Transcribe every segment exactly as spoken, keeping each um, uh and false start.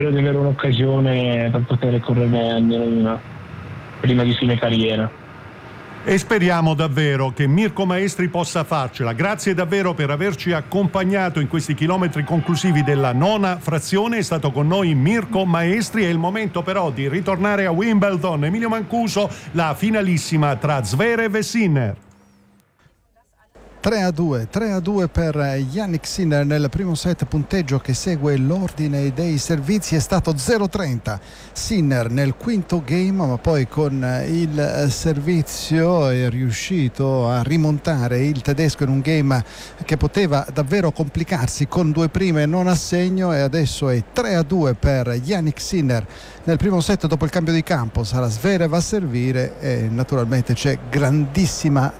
Spero di avere un'occasione per poter correre almeno una prima di fine carriera. E speriamo davvero che Mirko Maestri possa farcela. Grazie davvero per averci accompagnato in questi chilometri conclusivi della nona frazione. È stato con noi Mirko Maestri. È il momento però di ritornare a Wimbledon. Emilio Mancuso, la finalissima tra Zverev e Sinner. tre a due, tre a due per Jannik Sinner nel primo set, punteggio che segue l'ordine dei servizi è stato zero trenta. Sinner nel quinto game, ma poi con il servizio è riuscito a rimontare il tedesco in un game che poteva davvero complicarsi con due prime non a segno, e adesso è tre a due per Jannik Sinner nel primo set. Dopo il cambio di campo sarà Zverev a servire e naturalmente c'è grandissima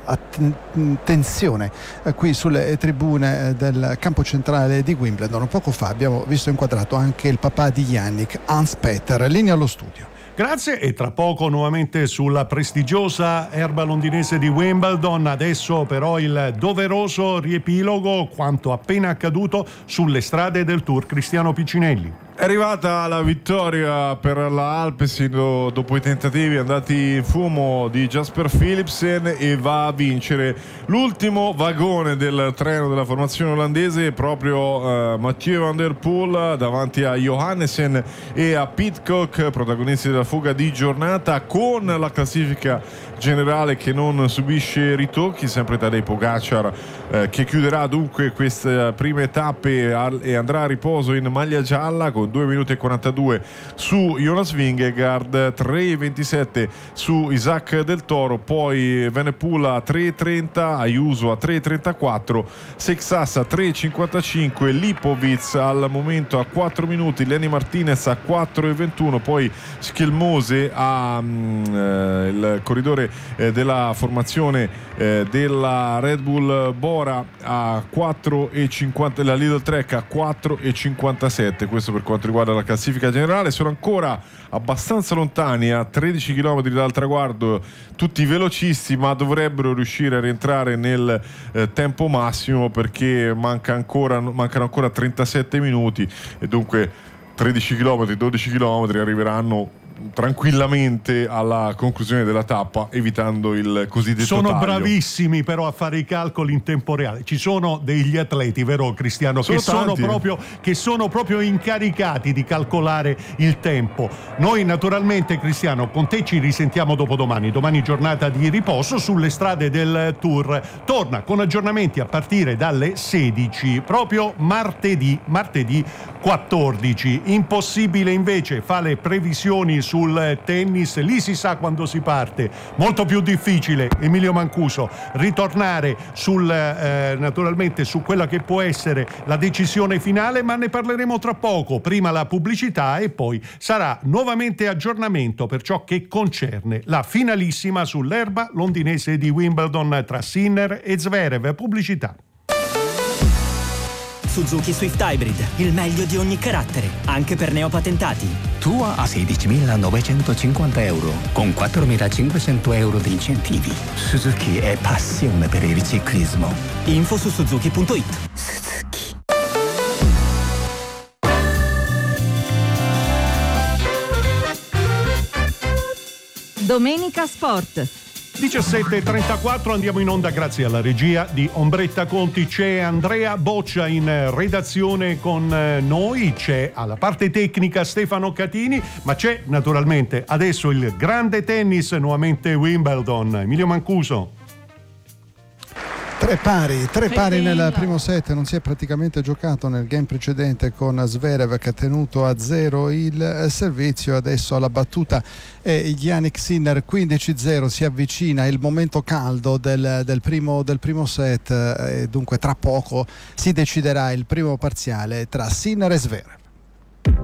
attenzione qui sulle tribune del campo centrale di Wimbledon. Poco fa abbiamo visto inquadrato anche il papà di Jannik, Hans Peter. Linea allo studio. Grazie, e tra poco nuovamente sulla prestigiosa erba londinese di Wimbledon. Adesso però il doveroso riepilogo, quanto appena accaduto sulle strade del Tour. Cristiano Piccinelli. È arrivata la vittoria per la Alpecin dopo i tentativi andati in fumo di Jasper Philipsen, e va a vincere l'ultimo vagone del treno della formazione olandese, proprio eh, Mathieu van der Poel davanti a Johannessen e a Pidcock, protagonisti della fuga di giornata, con la classifica generale che non subisce ritocchi, sempre Tadej Pogacar eh, che chiuderà dunque queste prime tappe al, e andrà a riposo in maglia gialla con due minuti e quarantadue su Jonas Vingegaard, tre e ventisette su Isaac Del Toro, poi Venepool a tre e trenta, Ayuso a tre e trentaquattro, Sexas a tre e cinquantacinque, Lipovic al momento a quattro minuti, Lenny Martinez a quattro e ventuno, poi Schilmose a mm, eh, il corridore eh, della formazione eh, della Red Bull Bora a quattro e cinquanta, la Lidl Trek a quattro e cinquantasette. Questo per quanto riguarda la classifica generale. Sono ancora abbastanza lontani, a tredici chilometri dal traguardo, tutti velocisti, ma dovrebbero riuscire a rientrare nel eh, tempo massimo, perché manca ancora, mancano ancora trentasette minuti, e dunque tredici chilometri, dodici chilometri arriveranno tranquillamente alla conclusione della tappa, evitando il cosiddetto sono taglio. Bravissimi però a fare i calcoli in tempo reale. Ci sono degli atleti, vero Cristiano, sono che sono, proprio, che sono proprio incaricati di calcolare il tempo. Noi naturalmente, Cristiano, con te ci risentiamo dopodomani. Domani giornata di riposo sulle strade del Tour. Torna con aggiornamenti a partire dalle sedici, proprio martedì, martedì quattordici. Impossibile invece fa le previsioni sul tennis, lì si sa quando si parte. Molto più difficile, Emilio Mancuso, ritornare sul eh, naturalmente su quella che può essere la decisione finale, ma ne parleremo tra poco. Prima la pubblicità e poi sarà nuovamente aggiornamento per ciò che concerne la finalissima sull'erba londinese di Wimbledon tra Sinner e Zverev. Pubblicità. Suzuki Swift Hybrid, il meglio di ogni carattere, anche per neopatentati. Tua a sedicimilanovecentocinquanta euro, con quattromilacinquecento euro di incentivi. Suzuki è passione per il ciclismo. Info su suzuki punto it. Suzuki. Domenica Sport. diciassette e trentaquattro, andiamo in onda grazie alla regia di Ombretta Conti. C'è Andrea Boccia in redazione con noi, c'è alla parte tecnica Stefano Catini, ma c'è naturalmente adesso il grande tennis, nuovamente Wimbledon. Emilio Mancuso. Tre pari, tre pari nel primo set, non si è praticamente giocato nel game precedente con Zverev che ha tenuto a zero il servizio. Adesso alla battuta è Jannik Sinner, quindici zero, si avvicina il momento caldo del, del, primo, del primo set, e dunque tra poco si deciderà il primo parziale tra Sinner e Zverev.